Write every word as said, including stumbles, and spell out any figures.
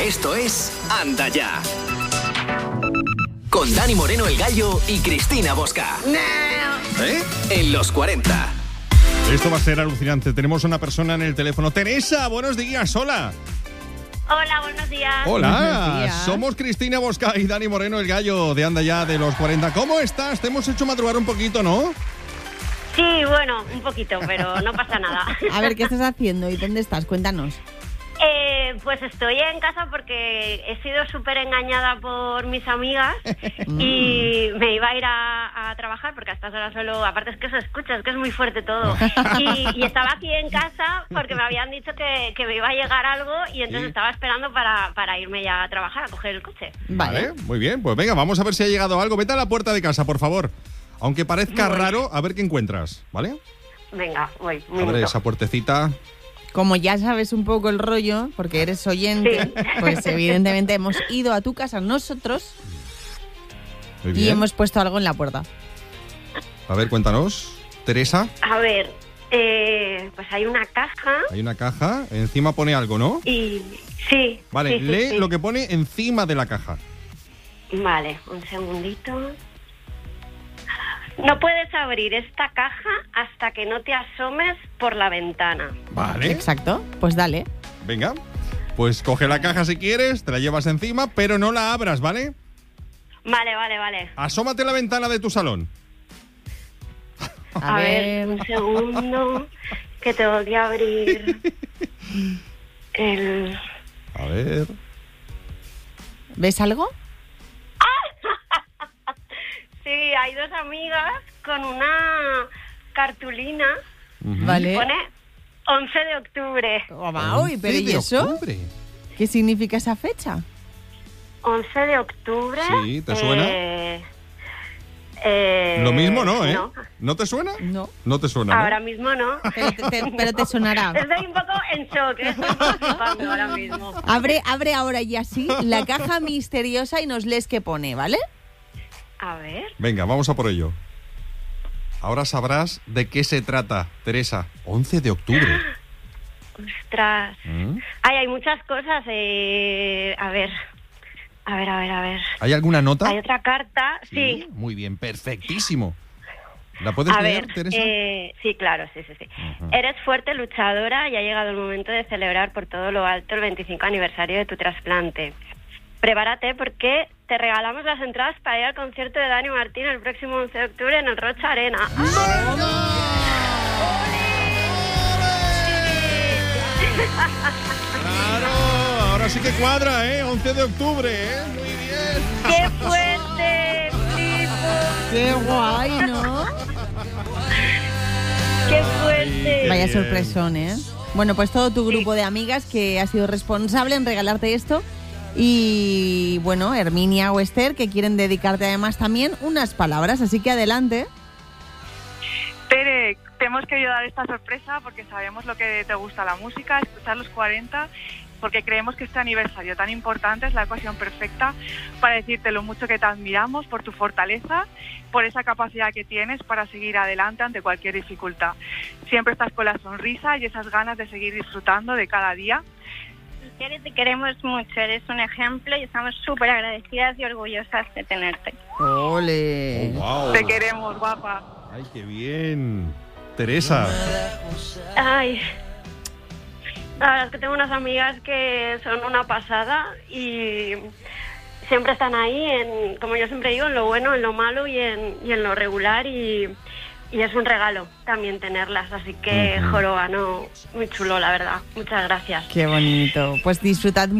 Esto es Anda Ya. Con Dani Moreno el Gallo y Cristina Bosca. ¿Eh? En los cuarenta. Esto va a ser alucinante. Tenemos una persona en el teléfono. Teresa, buenos días, hola. Hola, buenos días. Hola, Buenos días. Somos Cristina Bosca y Dani Moreno el Gallo de Anda Ya de los cuarenta. ¿Cómo estás? Te hemos hecho madrugar un poquito, ¿no? Sí, bueno, un poquito, pero no pasa nada. A ver, ¿qué estás haciendo y dónde estás? Cuéntanos. Eh, pues estoy en casa porque he sido súper engañada por mis amigas y me iba a ir a, a trabajar porque a estas horas solo, aparte es que se escucha, es que es muy fuerte todo. Y, y estaba aquí en casa porque me habían dicho que, que me iba a llegar algo y entonces Sí. estaba esperando para, para irme ya a trabajar, a coger el coche. Vale. Muy bien. Pues venga, vamos a ver si ha llegado algo. Vete a la puerta de casa, por favor. Aunque parezca Voy. raro, a ver qué encuentras, ¿vale? Venga, voy. un Abre minuto. esa puertecita. Como ya sabes un poco el rollo, porque eres oyente, Sí. pues evidentemente hemos ido a tu casa nosotros Muy y bien. hemos puesto algo en la puerta. A ver, cuéntanos. Teresa, A ver, eh, pues hay una caja hay una caja. Encima pone algo, ¿no? y... Sí. Vale, sí, sí, lee sí. lo que pone encima de la caja. Vale, un segundito. No puedes abrir esta caja hasta que no te asomes por la ventana. Vale. Exacto, pues dale. Venga. Pues coge la caja si quieres, te la llevas encima, pero no la abras, ¿vale? Vale, vale, vale. Asómate a la ventana de tu salón. A, A, ver, ver. un segundo, que tengo que abrir el... A ver. ¿Ves algo? Sí, hay dos amigas con una cartulina. Ujú. Vale. Pone once de octubre. Toma, uy, pero ¿y once de eso? octubre. ¿Qué significa esa fecha? once de octubre. Sí, ¿te suena? Eh, eh, Lo mismo no, ¿eh? No, ¿No te suena? No, No te suena, ¿no? ahora mismo no. pero te, te- pero te sonará. Estoy un poco en shock, ¿eh? Estoy un poco flipando ahora mismo. Abre, abre ahora y así la caja misteriosa y nos lees qué pone, ¿vale? A ver. Venga, vamos a por ello. Ahora sabrás de qué se trata, Teresa. once de octubre. Ostras. ¿Mm? Ay, hay muchas cosas. Eh... A ver. A ver, a ver, a ver. ¿Hay alguna nota? Hay otra carta. Sí. Muy bien, perfectísimo. ¿La puedes A leer, ver, Teresa? eh, sí, claro, sí, sí, sí. Ujú. Eres fuerte, luchadora y ha llegado el momento de celebrar por todo lo alto el veinticinco aniversario de tu trasplante. Prepárate porque te regalamos las entradas para ir al concierto de Dani Martín el próximo once de octubre en el Rocha Arena. Claro, ahora sí que cuadra, ¿eh? once de octubre, ¿eh? Muy bien. ¡Qué fuerte! ¡Flipo! ¡Qué guay, ¿no? ¡Qué fuerte! Qué Vaya bien. sorpresón, ¿eh? Bueno, pues todo tu grupo de amigas que ha sido responsable en regalarte esto. Y bueno, Herminia o Esther, que quieren dedicarte además también unas palabras, así que adelante. Tere, te hemos querido dar esta sorpresa porque sabemos lo que te gusta la música, escuchar los cuarenta, porque creemos que este aniversario tan importante es la ocasión perfecta para decirte lo mucho que te admiramos por tu fortaleza, por esa capacidad que tienes para seguir adelante ante cualquier dificultad. Siempre estás con la sonrisa y esas ganas de seguir disfrutando de cada día. Tere, te queremos mucho, eres un ejemplo y estamos súper agradecidas y orgullosas de tenerte. ¡Ole! Oh, wow. Te queremos, guapa. Ay, qué bien. Teresa. Ay, la verdad es que tengo unas amigas que son una pasada y siempre están ahí, en, como yo siempre digo, en lo bueno, en lo malo y en, y en lo regular y, y es un regalo también tenerlas, así que Ujú. joroba, no, muy chulo la verdad, muchas gracias. ¡Qué bonito! Pues disfrutad